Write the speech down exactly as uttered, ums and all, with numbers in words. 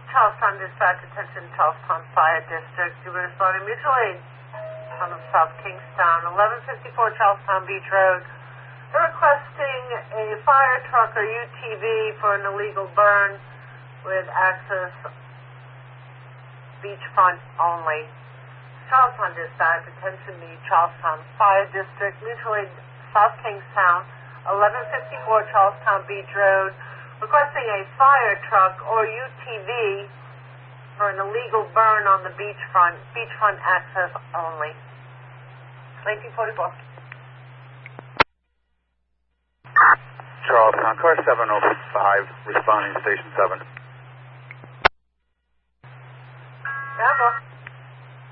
Charlestown Dispatch, attention Charlestown Fire District. You were responding mutual aid on of South Kingstown, eleven fifty-four Charlestown Beach Road. They're requesting a fire truck or U T V for an illegal burn with access beachfront only. Charlestown Dispatch, attention the Charlestown Fire District, mutual aid South Kingstown, eleven fifty-four Charlestown Beach Road, requesting a fire truck or U T V for an illegal burn on the beachfront, beachfront access only. eighteen forty-four. Charlestown, car seven oh five, responding to station seven.